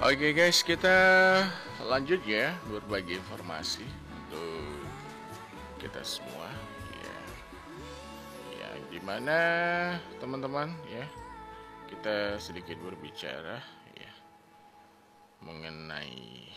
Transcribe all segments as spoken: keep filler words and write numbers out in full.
Oke guys, kita lanjut ya berbagi informasi untuk kita semua ya. Ya, gimana teman-teman ya? Kita sedikit berbicara ya mengenai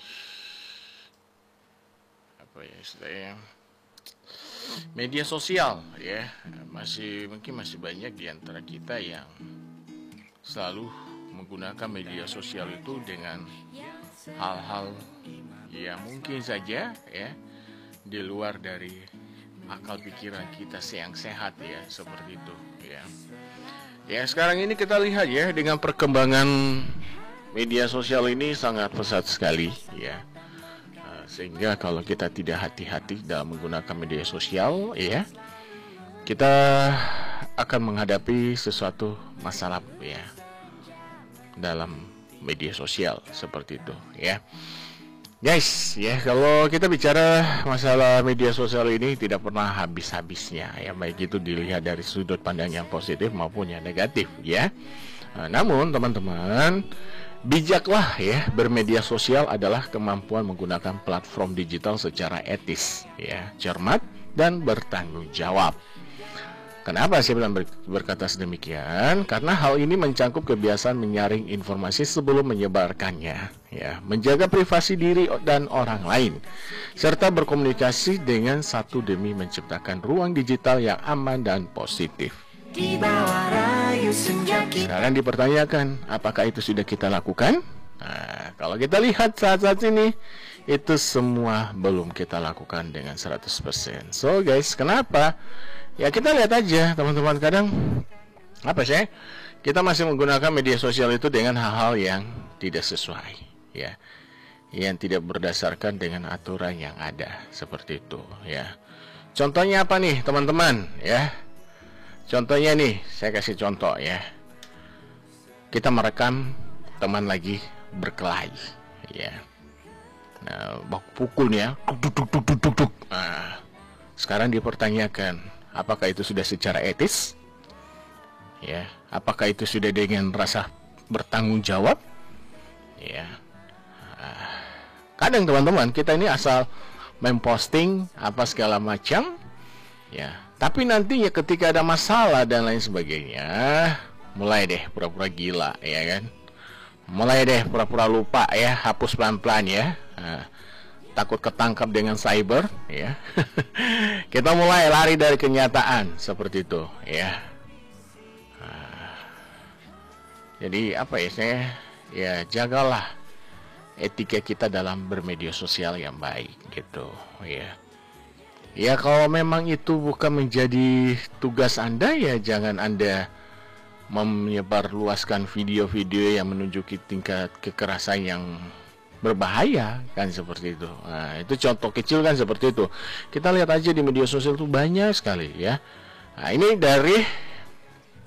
apa ya istilahnya media sosial ya. Masih mungkin masih banyak di antara kita yang selalu menggunakan media sosial itu dengan hal-hal yang mungkin saja ya di luar dari akal pikiran kita yang sehat ya, seperti itu ya. Ya, sekarang ini kita lihat ya, dengan perkembangan media sosial ini sangat pesat sekali ya. Sehingga kalau kita tidak hati-hati dalam menggunakan media sosial ya, kita akan menghadapi sesuatu masalah ya dalam media sosial seperti itu ya. Guys ya, kalau kita bicara masalah media sosial ini tidak pernah habis-habisnya ya, baik itu dilihat dari sudut pandang yang positif maupun yang negatif ya. Nah, namun teman-teman, bijaklah ya, bermedia sosial adalah kemampuan menggunakan platform digital secara etis ya, cermat dan bertanggung jawab. Kenapa saya bilang ber berkata sedemikian? Karena hal ini mencangkup kebiasaan menyaring informasi sebelum menyebarkannya, ya, menjaga privasi diri dan orang lain, serta berkomunikasi dengan satu demi menciptakan ruang digital yang aman dan positif. Sekarang dipertanyakan, apakah itu sudah kita lakukan? Nah, kalau kita lihat saat-saat ini, itu semua belum kita lakukan dengan seratus persen. So guys, kenapa? Ya kita lihat aja teman-teman, kadang apa sih, kita masih menggunakan media sosial itu dengan hal-hal yang tidak sesuai ya, yang tidak berdasarkan dengan aturan yang ada, seperti itu ya. Contohnya apa nih teman-teman ya? Contohnya nih, saya kasih contoh ya. Kita merekam teman lagi berkelahi ya. Nah, baku pukul ya. Nah, sekarang dipertanyakan, apakah itu sudah secara etis? Ya, apakah itu sudah dengan rasa bertanggung jawab? Ya. Nah, kadang teman-teman, kita ini asal memposting apa segala macam ya. Tapi nantinya ketika ada masalah dan lain sebagainya, mulai deh pura-pura gila ya kan. Mulai deh pura-pura lupa ya, hapus pelan-pelan ya. Nah, takut ketangkap dengan cyber ya. Kita mulai lari dari kenyataan, seperti itu ya. Nah, jadi apa ya, saya ya jagalah etika kita dalam bermedia sosial yang baik gitu ya. Ya kalau memang itu bukan menjadi tugas Anda, ya jangan Anda menyebarluaskan video-video yang menunjuki tingkat kekerasan yang berbahaya kan, seperti itu. Nah, itu contoh kecil kan, seperti itu. Kita lihat aja di media sosial itu banyak sekali ya. Nah, ini dari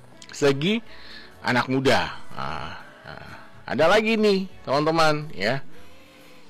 segi anak muda. Nah, nah, ada lagi nih teman-teman ya,